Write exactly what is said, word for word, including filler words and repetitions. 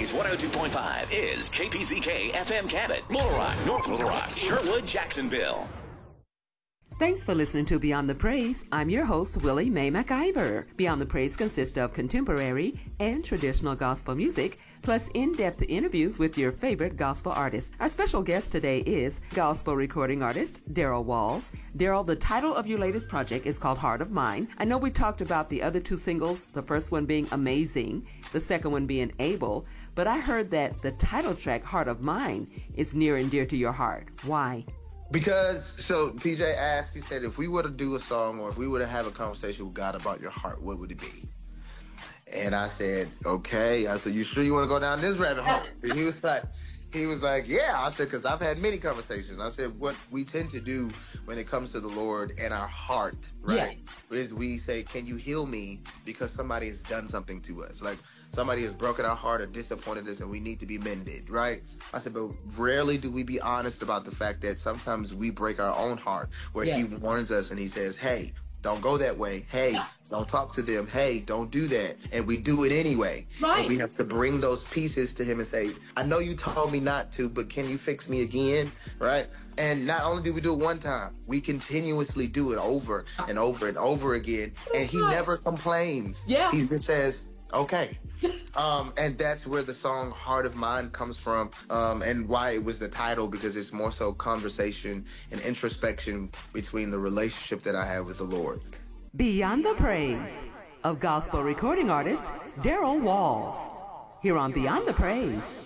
Praise one oh two point five is K P Z K F M Cabot, Little Rock, North Little Rock, Sherwood, Jacksonville. Thanks for listening to Beyond the Praise. I'm your host, Willie Mae McIver. Beyond the Praise consists of contemporary and traditional gospel music, plus in-depth interviews with your favorite gospel artists. Our special guest today is gospel recording artist Daryl Walls. Daryl, the title of your latest project is called Heart of Mine. I know we talked about the other two singles, the first one being Amazing, the second one being Able, but I heard that the title track, Heart of Mine, is near and dear to your heart. Why? Because, so P J asked, he said, if we were to do a song or if we were to have a conversation with God about your heart, what would it be? And I said, okay. I said, you sure you want to go down this rabbit hole? And he was like, he was like, yeah. I said, because I've had many conversations. I said, what we tend to do when it comes to the Lord and our heart, right, yeah. is we say, can you heal me because somebody has done something to us? Like, somebody has broken our heart or disappointed us and we need to be mended, right? I said, but rarely do we be honest about the fact that sometimes we break our own heart where yeah. he warns us and he says, hey, don't go that way. Hey, don't talk to them. Hey, don't do that. And we do it anyway. Right. And we have to bring those pieces to him and say, I know you told me not to, but can you fix me again? Right? And not only do we do it one time, we continuously do it over and over and over again. That's and he right. never complains. Yeah. He just says, okay. Um, and that's where the song Heart of Mine comes from, um, and why it was the title, because it's more so conversation and introspection between the relationship that I have with the Lord. Beyond the Praise of gospel recording artist Daryl Walls, here on Beyond the Praise.